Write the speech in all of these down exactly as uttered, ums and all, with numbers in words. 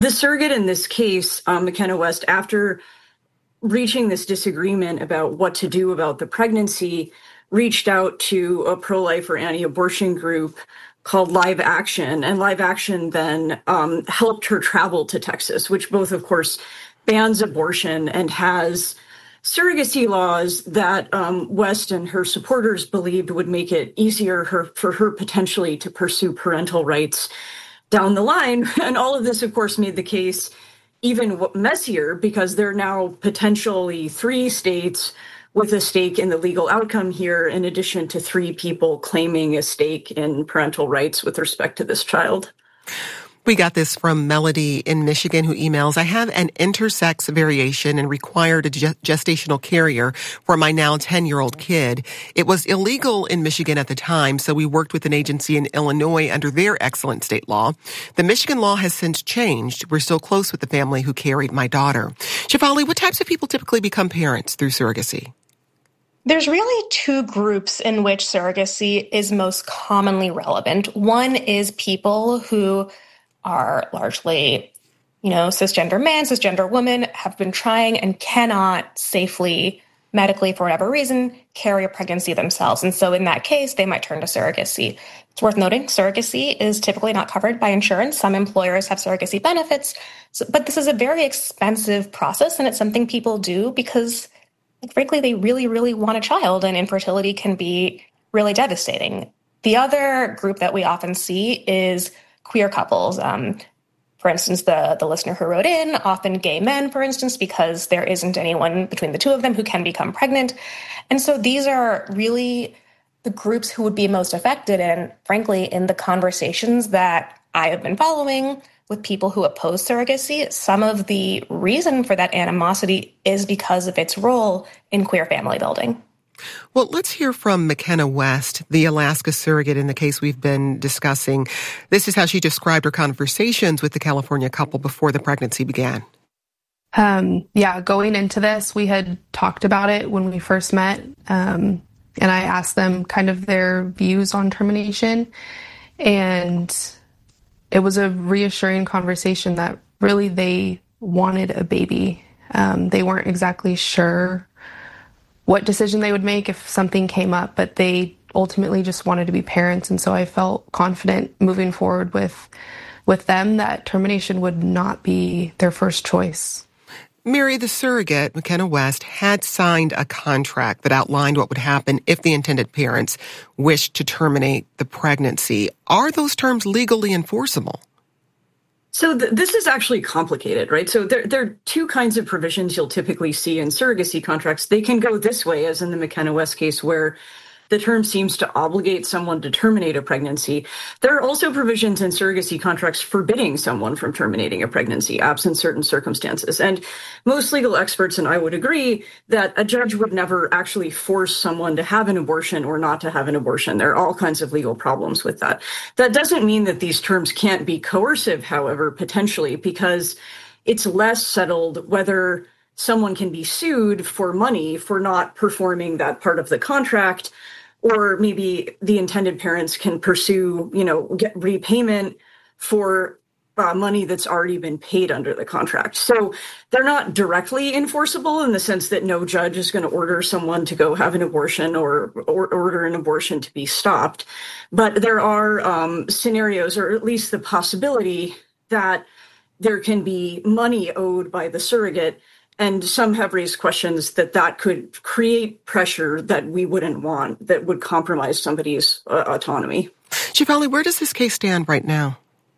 The surrogate in this case, um, McKenna West, after reaching this disagreement about what to do about the pregnancy, reached out to a pro-life or anti-abortion group called Live Action. And Live Action then um, helped her travel to Texas, which both, of course, bans abortion and has surrogacy laws that um, West and her supporters believed would make it easier her, for her potentially to pursue parental rights down the line. And all of this, of course, made the case even messier because there are now potentially three states with a stake in the legal outcome here, in addition to three people claiming a stake in parental rights with respect to this child. We got this from Melody in Michigan, who emails, I have an intersex variation and required a gestational carrier for my now ten-year-old kid. It was illegal in Michigan at the time, so we worked with an agency in Illinois under their excellent state law. The Michigan law has since changed. We're still close with the family who carried my daughter. Shefali, what types of people typically become parents through surrogacy? There's really two groups in which surrogacy is most commonly relevant. One is people who are largely, you know, cisgender man, cisgender woman, have been trying and cannot safely, medically, for whatever reason, carry a pregnancy themselves. And so in that case, they might turn to surrogacy. It's worth noting, surrogacy is typically not covered by insurance. Some employers have surrogacy benefits, so, but this is a very expensive process, and it's something people do because, like, frankly, they really, really want a child, and infertility can be really devastating. The other group that we often see is queer couples. Um, for instance, the, the listener who wrote in, often gay men, for instance, because there isn't anyone between the two of them who can become pregnant. And so these are really the groups who would be most affected. And frankly, in the conversations that I have been following with people who oppose surrogacy, some of the reason for that animosity is because of its role in queer family building. Well, let's hear from McKenna West, the Alaska surrogate in the case we've been discussing. This is how she described her conversations with the California couple before the pregnancy began. Um, yeah, going into this, we had talked about it when we first met, um, and I asked them kind of their views on termination, and it was a reassuring conversation that really they wanted a baby. Um, they weren't exactly sure what decision they would make if something came up, but they ultimately just wanted to be parents. And so I felt confident moving forward with with them that termination would not be their first choice. Mary, the surrogate, McKenna West, had signed a contract that outlined what would happen if the intended parents wished to terminate the pregnancy. Are those terms legally enforceable? So th- this is actually complicated, right? So there, there are two kinds of provisions you'll typically see in surrogacy contracts. They can go this way, as in the McKenna West case, where the term seems to obligate someone to terminate a pregnancy. There are also provisions in surrogacy contracts forbidding someone from terminating a pregnancy, absent certain circumstances. And most legal experts and I would agree that a judge would never actually force someone to have an abortion or not to have an abortion. There are all kinds of legal problems with that. That doesn't mean that these terms can't be coercive, however, potentially, because it's less settled whether someone can be sued for money for not performing that part of the contract, or maybe the intended parents can pursue, you know, get repayment for uh, money that's already been paid under the contract. So they're not directly enforceable in the sense that no judge is going to order someone to go have an abortion or, or order an abortion to be stopped. But there are um, scenarios, or at least the possibility, that there can be money owed by the surrogate. And some have raised questions that that could create pressure that we wouldn't want, that would compromise somebody's uh, autonomy. Shefali, where does this case stand right now?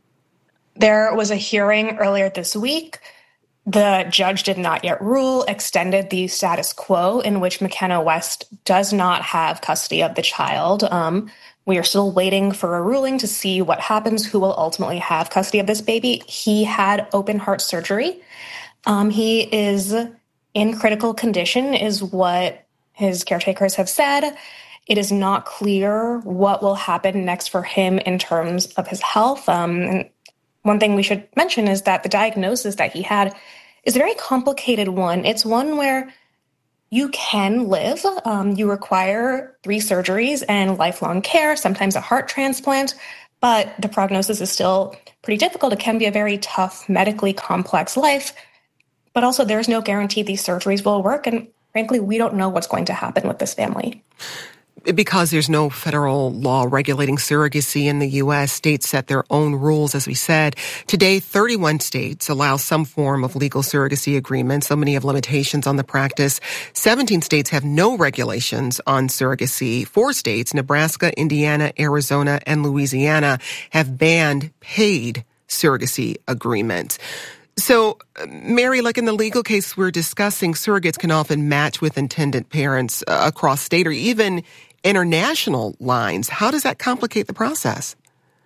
There was a hearing earlier this week. The judge did not yet rule, extended the status quo in which McKenna West does not have custody of the child. Um, we are still waiting for a ruling to see what happens, who will ultimately have custody of this baby. He had open heart surgery. Um, he is in critical condition, is what his caretakers have said. It is not clear what will happen next for him in terms of his health. Um, and one thing we should mention is that the diagnosis that he had is a very complicated one. It's one where you can live. Um, you require three surgeries and lifelong care, sometimes a heart transplant, but the prognosis is still pretty difficult. It can be a very tough, medically complex life, but also there's no guarantee these surgeries will work. And frankly, we don't know what's going to happen with this family. Because there's no federal law regulating surrogacy in the U S, states set their own rules, as we said. Today, thirty-one states allow some form of legal surrogacy agreements. So many have limitations on the practice. seventeen states have no regulations on surrogacy. Four states, Nebraska, Indiana, Arizona, and Louisiana, have banned paid surrogacy agreements. So, Mary, like in the legal case we're discussing, surrogates can often match with intended parents uh, across state or even international lines. How does that complicate the process?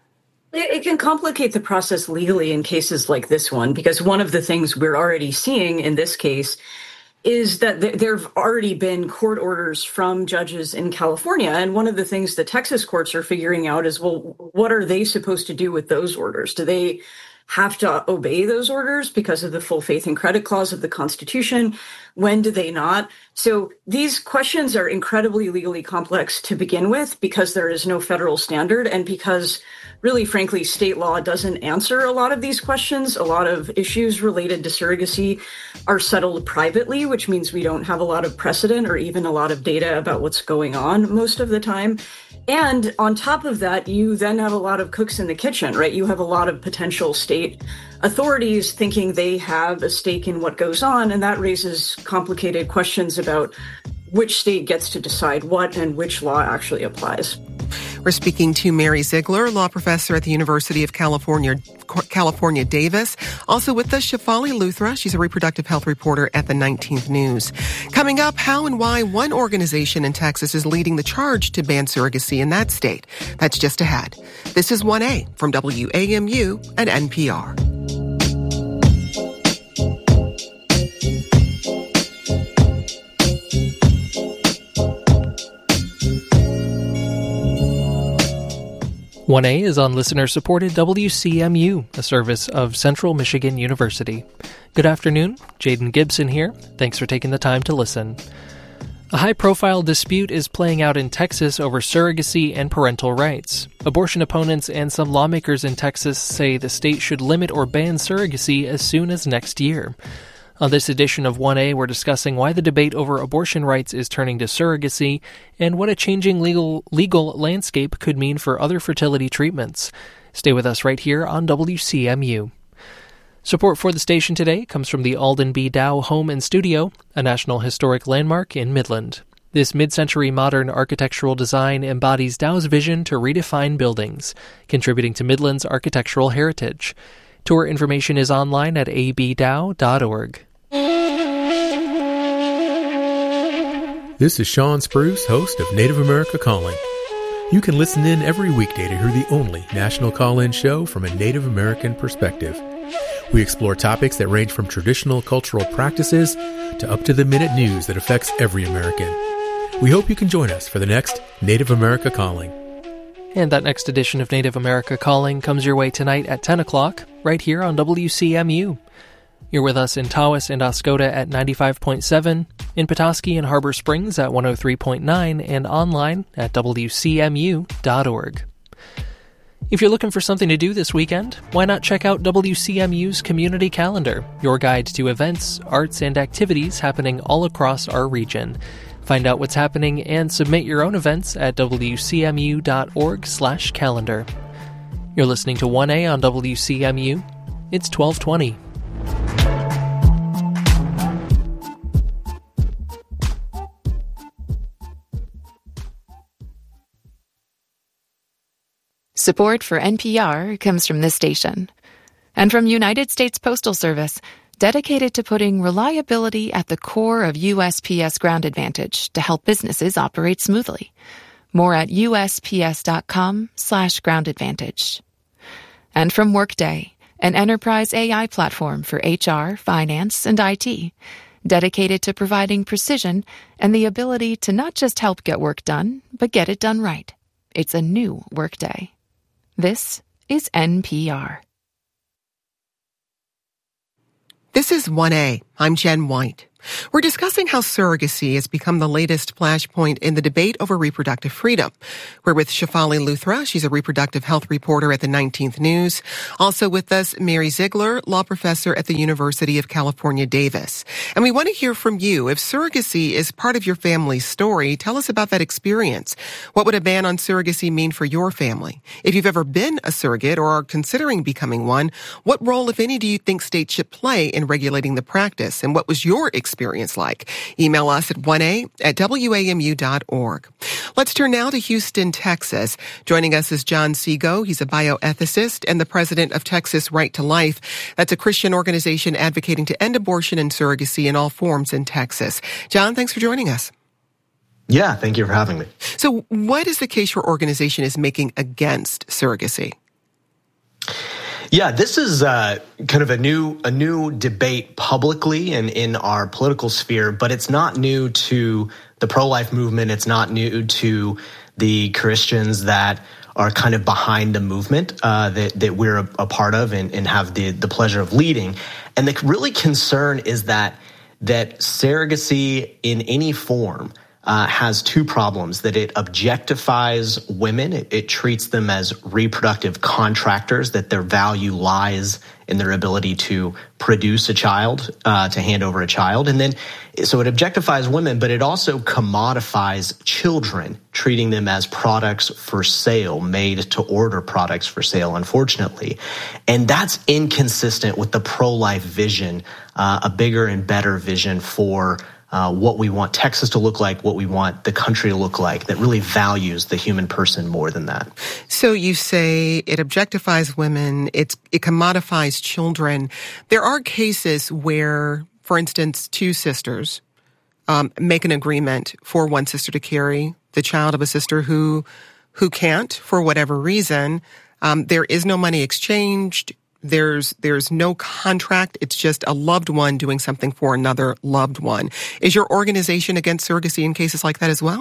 It can complicate the process legally in cases like this one, because one of the things we're already seeing in this case is that there have already been court orders from judges in California. And one of the things the Texas courts are figuring out is, well, what are they supposed to do with those orders? Do they have to obey those orders because of the full faith and credit clause of the Constitution? When do they not? So these questions are incredibly legally complex to begin with because there is no federal standard and because really, frankly, state law doesn't answer a lot of these questions. A lot of issues related to surrogacy are settled privately, which means we don't have a lot of precedent or even a lot of data about what's going on most of the time. And on top of that, you then have a lot of cooks in the kitchen, right? You have a lot of potential state authorities thinking they have a stake in what goes on, and that raises complicated questions about which state gets to decide what and which law actually applies. We're speaking to Mary Ziegler, law professor at the University of California, California, Davis. Also with us, Shefali Luthra. She's a reproductive health reporter at the nineteenth News. Coming up, how and why one organization in Texas is leading the charge to ban surrogacy in that state. That's just ahead. This is one A from W A M U and N P R. one A is on listener-supported W C M U, a service of Central Michigan University. Good afternoon, Jaden Gibson here. Thanks for taking the time to listen. A high-profile dispute is playing out in Texas over surrogacy and parental rights. Abortion opponents and some lawmakers in Texas say the state should limit or ban surrogacy as soon as next year. On this edition of one A, we're discussing why the debate over abortion rights is turning to surrogacy and what a changing legal legal landscape could mean for other fertility treatments. Stay with us right here on W C M U. Support for the station today comes from the Alden B. Dow Home and Studio, a National Historic Landmark in Midland. This mid-century modern architectural design embodies Dow's vision to redefine buildings, contributing to Midland's architectural heritage. Tour information is online at a b dow dot org. This is Sean Spruce, host of Native America Calling. You can listen in every weekday to hear the only national call-in show from a Native American perspective. We explore topics that range from traditional cultural practices to up-to-the-minute news that affects every American. We hope you can join us for the next Native America Calling. And that next edition of Native America Calling comes your way tonight at ten o'clock, right here on W C M U. You're with us in Tawas and Oscoda at ninety-five point seven, in Petoskey and Harbor Springs at one oh three point nine, and online at w c m u dot org. If you're looking for something to do this weekend, why not check out W C M U's Community Calendar, your guide to events, arts, and activities happening all across our region. Find out what's happening and submit your own events at w c m u dot org slash calendar. You're listening to one A on W C M U. It's twelve twenty. Support for N P R comes from this station and from United States Postal Service, dedicated to putting reliability at the core of U S P S Ground Advantage to help businesses operate smoothly. More at U S P S dot com slash ground advantage. And from Workday, an enterprise A I platform for H R, finance, and I T, dedicated to providing precision and the ability to not just help get work done, but get it done right. It's a new Workday. This is N P R. This is one A. I'm Jen White. We're discussing how surrogacy has become the latest flashpoint in the debate over reproductive freedom. We're with Shefali Luthra. She's a reproductive health reporter at the nineteenth News. Also with us, Mary Ziegler, law professor at the University of California, Davis. And we want to hear from you. If surrogacy is part of your family's story, tell us about that experience. What would a ban on surrogacy mean for your family? If you've ever been a surrogate or are considering becoming one, what role, if any, do you think states should play in regulating the practice? And what was your experience experience like? Email us at one a at w a m u dot org. Let's turn now to Houston, Texas. Joining us is John Seago. He's a bioethicist and the president of Texas Right to Life. That's a Christian organization advocating to end abortion and surrogacy in all forms in Texas. John, thanks for joining us. Yeah, thank you for having me. So what is the case your organization is making against surrogacy? Yeah, this is uh, kind of a new a new debate publicly and in our political sphere, but it's not new to the pro-life movement. It's not new to the Christians that are kind of behind the movement uh, that that we're a, a part of and, and have the the pleasure of leading. And the really concern is that that surrogacy in any form Uh, has two problems, that it objectifies women. It, it treats them as reproductive contractors, that their value lies in their ability to produce a child, uh, to hand over a child. And then, so it objectifies women, but it also commodifies children, treating them as products for sale, made to order products for sale, unfortunately. And that's inconsistent with the pro-life vision, uh, a bigger and better vision for Uh, what we want Texas to look like, what we want the country to look like, that really values the human person more than that. So you say it objectifies women, it's, it commodifies children. There are cases where, for instance, two sisters um, make an agreement for one sister to carry the child of a sister who who can't for whatever reason. Um, there is no money exchanged. There's there's no contract. It's just a loved one doing something for another loved one. Is your organization against surrogacy in cases like that as well?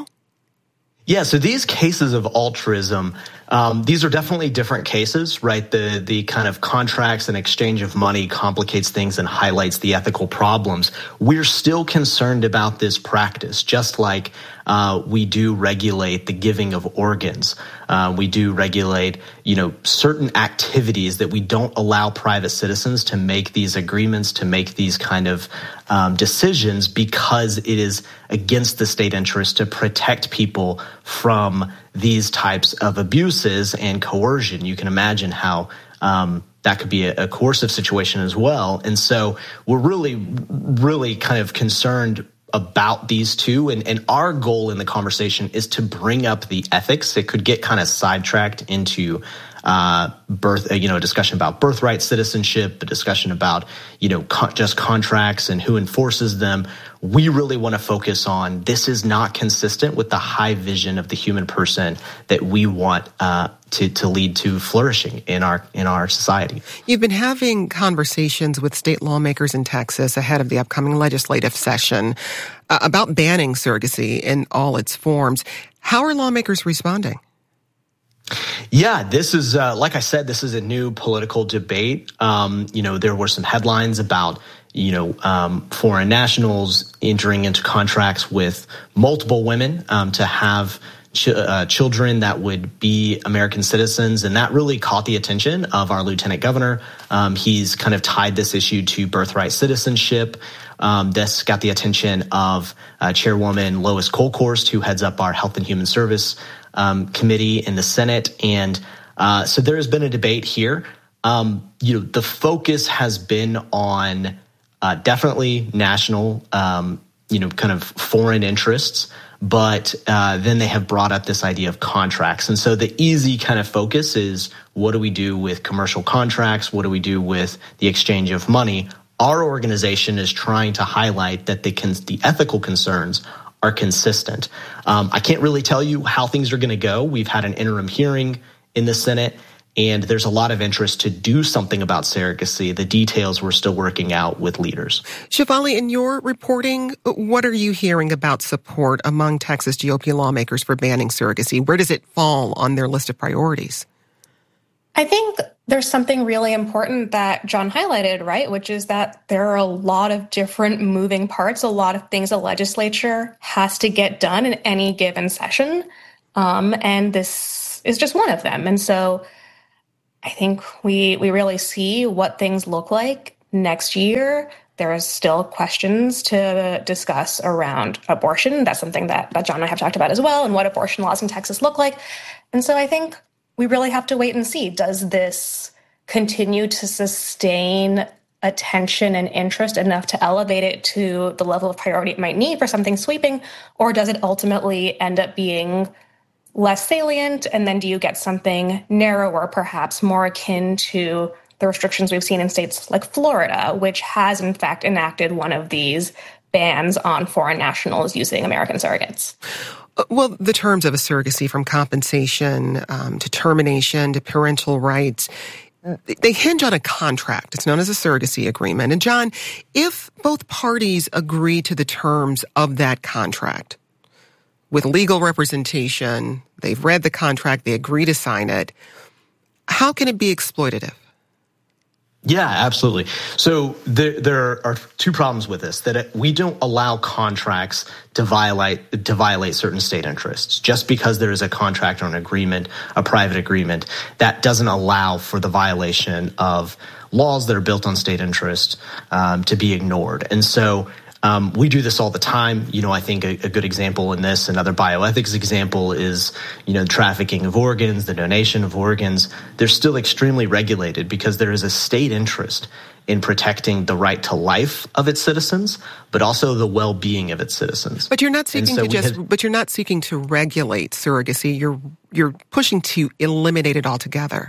Yeah, so these cases of altruism, um, these are definitely different cases, right? The the kind of contracts and exchange of money complicates things and highlights the ethical problems. We're still concerned about this practice, just like uh, we do regulate the giving of organs. Uh, we do regulate, you know, certain activities that we don't allow private citizens to make these agreements, to make these kind of um, decisions, because it is against the state interest to protect people from these types of abuses and coercion. You can imagine how um, that could be a, a coercive situation as well. And so we're really, really kind of concerned about these two. And, and our goal in the conversation is to bring up the ethics. It could get kind of sidetracked into uh, birth, you know, a discussion about birthright citizenship, a discussion about, you know, con- just contracts and who enforces them. We really want to focus on this is not consistent with the high vision of the human person that we want uh, to to lead to flourishing in our in our society. You've been having conversations with state lawmakers in Texas ahead of the upcoming legislative session uh, about banning surrogacy in all its forms. How are lawmakers responding? Yeah, this is, uh, like I said, this is a new political debate. Um, you know, there were some headlines about, you know, um, foreign nationals entering into contracts with multiple women um, to have ch- uh, children that would be American citizens. And that really caught the attention of our lieutenant governor. Um, he's kind of tied this issue to birthright citizenship. Um, this got the attention of uh, Chairwoman Lois Kolkhorst, who heads up our Health and Human Service um, Committee in the Senate. And uh, so there has been a debate here. Um, you know, the focus has been on uh, definitely national, um, you know, kind of foreign interests. But uh, then they have brought up this idea of contracts. And so the easy kind of focus is, what do we do with commercial contracts? What do we do with the exchange of money? Our organization is trying to highlight that the cons- the ethical concerns are consistent. Um, I can't really tell you how things are going to go. We've had an interim hearing in the Senate, and there's a lot of interest to do something about surrogacy. The details we're still working out with leaders. Shefali, in your reporting, what are you hearing about support among Texas G O P lawmakers for banning surrogacy? Where does it fall on their list of priorities? I think there's something really important that John highlighted, right? Which is that there are a lot of different moving parts, a lot of things a legislature has to get done in any given session. Um, and this is just one of them. And so I think we we really see what things look like next year. There are still questions to discuss around abortion. That's something that, that John and I have talked about as well, and what abortion laws in Texas look like. And so I think we really have to wait and see. Does this continue to sustain attention and interest enough to elevate it to the level of priority it might need for something sweeping, or does it ultimately end up being less salient? And then do you get something narrower, perhaps more akin to the restrictions we've seen in states like Florida, which has in fact enacted one of these bans on foreign nationals using American surrogates? Well, the terms of a surrogacy, from compensation um, to termination to parental rights, they hinge on a contract. It's known as a surrogacy agreement. And John, if both parties agree to the terms of that contract with legal representation, they've read the contract, they agree to sign it, how can it be exploitative? Yeah, absolutely. So there, there are two problems with this, that we don't allow contracts to violate to violate certain state interests. Just because there is a contract or an agreement, a private agreement, that doesn't allow for the violation of laws that are built on state interest um, to be ignored. And so Um, we do this all the time. You know, I think a, a good example in this, another bioethics example is, you know, the trafficking of organs, the donation of organs. They're still extremely regulated because there is a state interest in protecting the right to life of its citizens, but also the well-being of its citizens. But you're not seeking so to just, had, but you're not seeking to regulate surrogacy. You're, you're pushing to eliminate it altogether.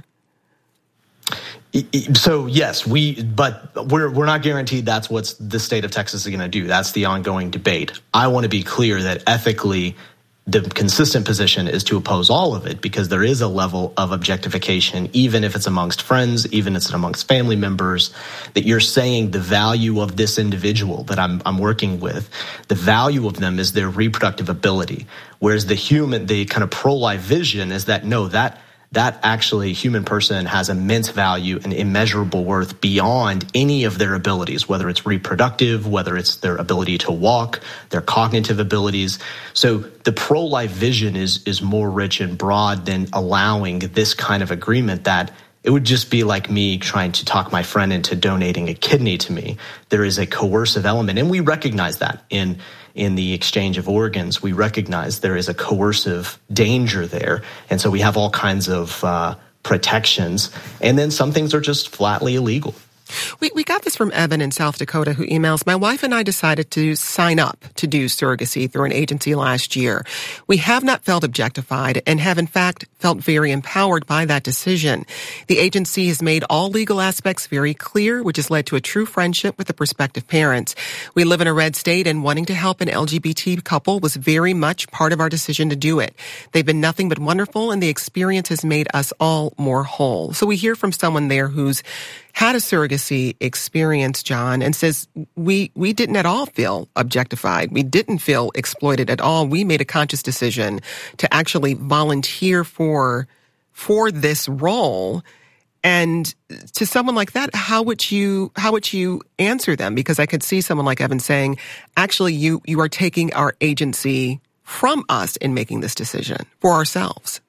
So yes, we, but we're we're not guaranteed that's what the state of Texas is going to do. That's the ongoing debate. I want to be clear that ethically, the consistent position is to oppose all of it, because there is a level of objectification, even if it's amongst friends, even if it's amongst family members, that you're saying the value of this individual that I'm I'm working with, the value of them is their reproductive ability, whereas the human, the kind of pro-life vision is that no, that. that actually human person has immense value and immeasurable worth beyond any of their abilities, whether it's reproductive, whether it's their ability to walk, their cognitive abilities. So the pro-life vision is is more rich and broad than allowing this kind of agreement that it would just be like me trying to talk my friend into donating a kidney to me. There is a coercive element, and we recognize that in in the exchange of organs. We recognize there is a coercive danger there, and so we have all kinds of uh, protections, and then some things are just flatly illegal. We we got this from Evan in South Dakota, who emails, my wife and I decided to sign up to do surrogacy through an agency last year. We have not felt objectified and have in fact felt very empowered by that decision. The agency has made all legal aspects very clear, which has led to a true friendship with the prospective parents. We live in a red state, and wanting to help an L G B T couple was very much part of our decision to do it. They've been nothing but wonderful, and the experience has made us all more whole. So we hear from someone there who's had a surrogacy experience, John, and says, we we didn't at all feel objectified. We didn't feel exploited at all. We made a conscious decision to actually volunteer for for this role. And to someone like that, how would you how would you answer them? Because I could see someone like Evan saying, actually, you you are taking our agency from us in making this decision for ourselves.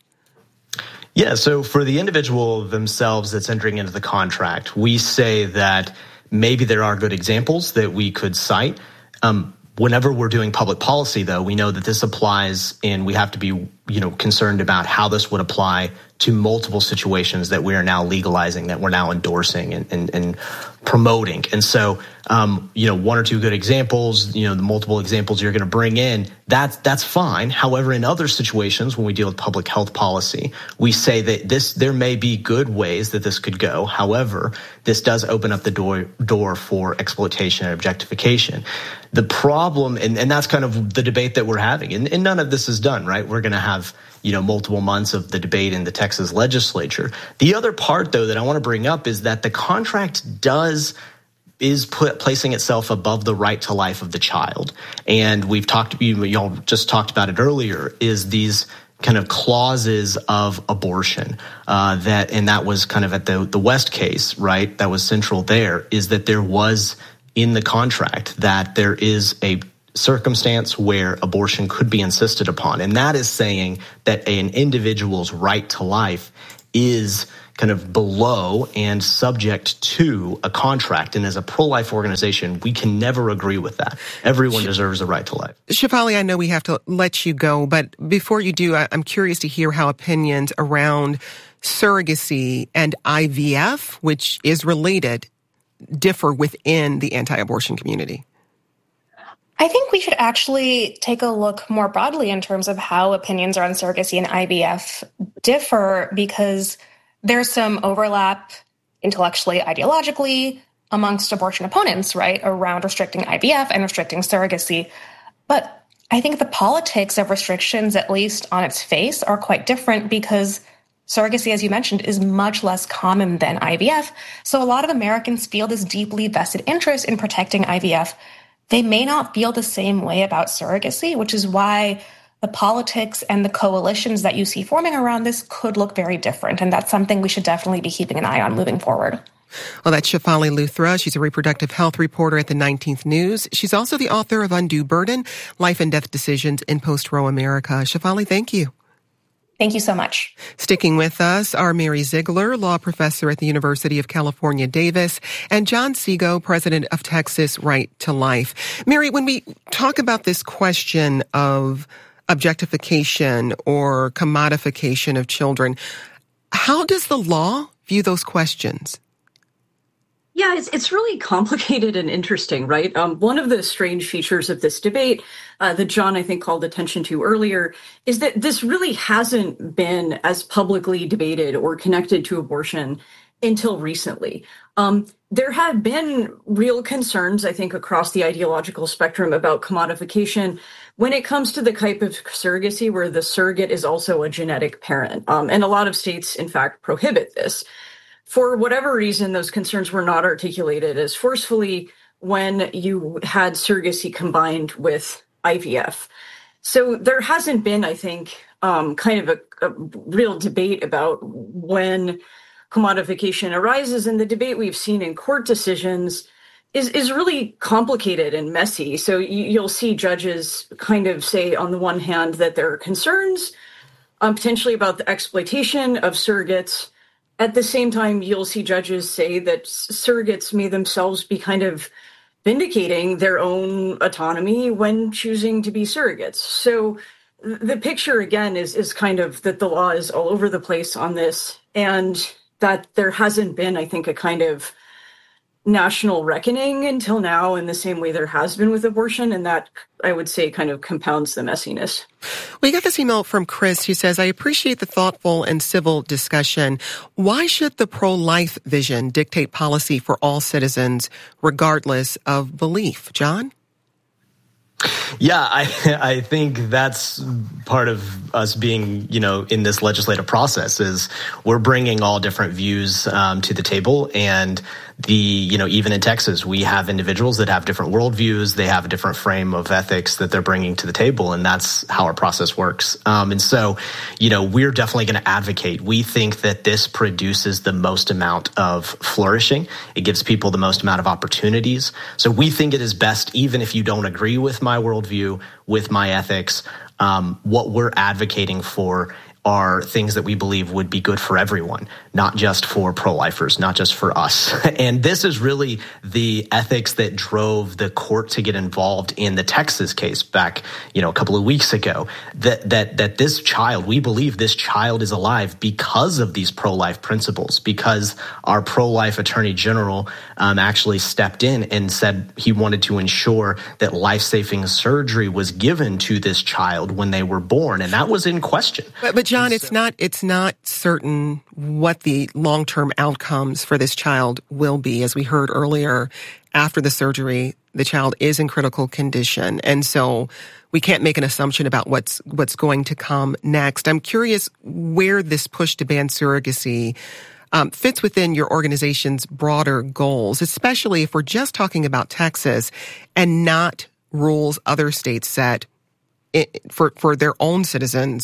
Yeah, so for the individual themselves that's entering into the contract, we say that maybe there are good examples that we could cite. Um, whenever we're doing public policy, though, we know that this applies, and we have to be, you know, concerned about how this would apply to multiple situations that we are now legalizing, that we're now endorsing and, and, and promoting. And so, um, you know, one or two good examples, you know, the multiple examples you're going to bring in, that's, that's fine. However, in other situations, when we deal with public health policy, we say that this, there may be good ways that this could go. However, this does open up the door, door for exploitation and objectification. The problem, and, and that's kind of the debate that we're having, and, and none of this is done, right? We're going to have, you know, multiple months of the debate in the Texas legislature. The other part, though, that I want to bring up is that the contract does is put, placing itself above the right to life of the child. And we've talked, you all just talked about it earlier, is these kind of clauses of abortion uh, that, and that was kind of at the the West case, right? That was central there, is that there was in the contract that there is a circumstance where abortion could be insisted upon. And that is saying that an individual's right to life is kind of below and subject to a contract. And as a pro-life organization, we can never agree with that. Everyone deserves a right to life. Shefali, I know we have to let you go, but before you do, I'm curious to hear how opinions around surrogacy and I V F, which is related, differ within the anti-abortion community. I think we should actually take a look more broadly in terms of how opinions around surrogacy and I V F differ, because there's some overlap intellectually, ideologically amongst abortion opponents, right, around restricting I V F and restricting surrogacy. But I think the politics of restrictions, at least on its face, are quite different, because surrogacy, as you mentioned, is much less common than I V F. So a lot of Americans feel this deeply vested interest in protecting I V F. They may not feel the same way about surrogacy, which is why the politics and the coalitions that you see forming around this could look very different. And that's something we should definitely be keeping an eye on moving forward. Well, that's Shefali Luthra. She's a reproductive health reporter at the nineteenth News. She's also the author of Undue Burden, Life and Death Decisions in Post-Roe America. Shefali, thank you. Thank you so much. Sticking with us are Mary Ziegler, law professor at the University of California, Davis, and John Seago, president of Texas Right to Life. Mary, when we talk about this question of objectification or commodification of children, how does the law view those questions? Yeah, it's it's really complicated and interesting, right? Um, one of the strange features of this debate uh, that John, I think, called attention to earlier is that this really hasn't been as publicly debated or connected to abortion until recently. Um, there have been real concerns, I think, across the ideological spectrum about commodification when it comes to the type of surrogacy where the surrogate is also a genetic parent. Um, and a lot of states, in fact, prohibit this. For whatever reason, those concerns were not articulated as forcefully when you had surrogacy combined with I V F. So there hasn't been, I think, um, kind of a, a real debate about when commodification arises. And the debate we've seen in court decisions is, is really complicated and messy. So you, you'll see judges kind of say, on the one hand, that there are concerns um, potentially about the exploitation of surrogates. At the same time, you'll see judges say that surrogates may themselves be kind of vindicating their own autonomy when choosing to be surrogates. So the picture, again, is is kind of that the law is all over the place on this, and that there hasn't been, I think, a kind of national reckoning until now in the same way there has been with abortion, and that, I would say, kind of compounds the messiness. We got this email from Chris who says, I appreciate the thoughtful and civil discussion. Why should the pro-life vision dictate policy for all citizens regardless of belief? John? Yeah, I I think that's part of us being, you know, in this legislative process is we're bringing all different views um, to the table. And the, you know, even in Texas, we have individuals that have different worldviews. They have a different frame of ethics that they're bringing to the table. And that's how our process works. Um, and so, you know, we're definitely going to advocate. We think that this produces the most amount of flourishing. It gives people the most amount of opportunities. So we think it is best, even if you don't agree with my worldview, with my ethics, um, what we're advocating for are things that we believe would be good for everyone, not just for pro-lifers, not just for us. And this is really the ethics that drove the court to get involved in the Texas case back, you know, a couple of weeks ago, that that that this child, we believe this child is alive because of these pro-life principles, because our pro-life attorney general um, actually stepped in and said he wanted to ensure that life-saving surgery was given to this child when they were born. And that was in question. But, but John, it's not it's not certain what the long-term outcomes for this child will be. As we heard earlier, after the surgery, the child is in critical condition. And so we can't make an assumption about what's what's going to come next. I'm curious where this push to ban surrogacy um, fits within your organization's broader goals, especially if we're just talking about Texas and not rules other states set it, for, for their own citizens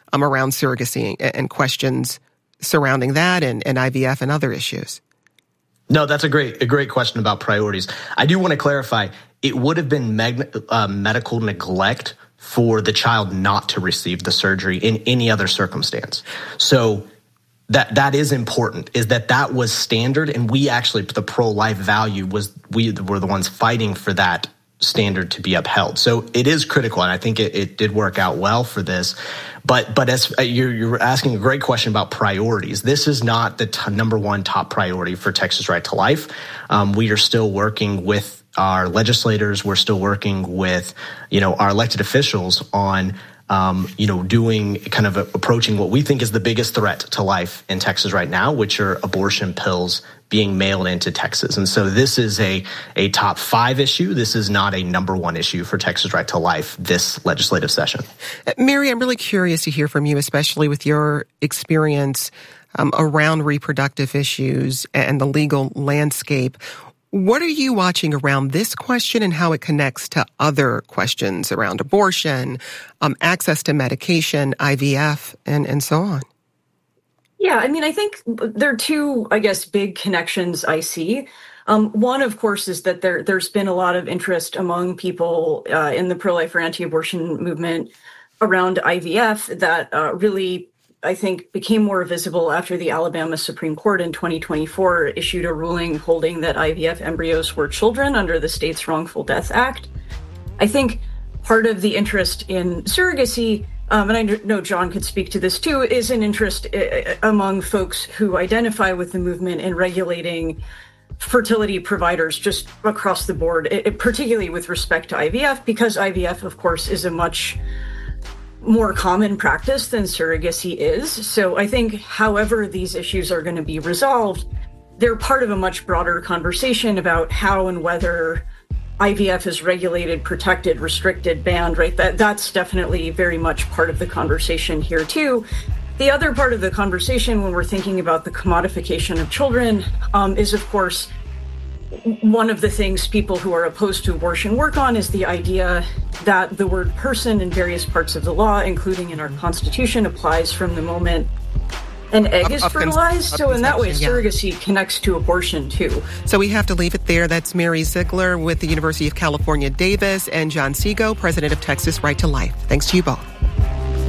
um, around surrogacy and, and questions surrounding that and, and I V F and other issues? No, that's a great a great question about priorities. I do want to clarify, it would have been meg- uh, medical neglect for the child not to receive the surgery in any other circumstance. So that that is important, is that that was standard, and we actually, the pro-life value was, we were the ones fighting for that standard to be upheld. So it is critical, and I think it, it did work out well for this. But but as you're, you're asking a great question about priorities, this is not the t- number one top priority for Texas Right to Life. Um, we are still working with our legislators. We're still working with, you know, our elected officials on, um, you know, doing kind of a, approaching what we think is the biggest threat to life in Texas right now, which are abortion pills being mailed into Texas. And so this is a, a top five issue. This is not a number one issue for Texas Right to Life this legislative session. Mary, I'm really curious to hear from you, especially with your experience um, around reproductive issues and the legal landscape. What are you watching around this question and how it connects to other questions around abortion, um, access to medication, I V F, and, and so on? Yeah, I mean, I think there are two, I guess, big connections I see. Um, one, of course, is that there, there's been a lot of interest among people uh, in the pro-life or anti-abortion movement around I V F that uh, really, I think, became more visible after the Alabama Supreme Court in twenty twenty-four issued a ruling holding that I V F embryos were children under the state's Wrongful Death Act. I think part of the interest in surrogacy, Um, and I know John could speak to this too, is an interest uh, among folks who identify with the movement in regulating fertility providers just across the board, it, particularly with respect to I V F, because I V F, of course, is a much more common practice than surrogacy is. So I think however these issues are going to be resolved, they're part of a much broader conversation about how and whether I V F is regulated, protected, restricted, banned, right? That that's definitely very much part of the conversation here too. The other part of the conversation when we're thinking about the commodification of children um, is, of course, one of the things people who are opposed to abortion work on is the idea that the word person in various parts of the law, including in our Constitution, applies from the moment an egg up, is up fertilized, up so in that way, surrogacy yeah. connects to abortion, too. So we have to leave it there. That's Mary Ziegler with the University of California, Davis, and John Seago, president of Texas Right to Life. Thanks to you both.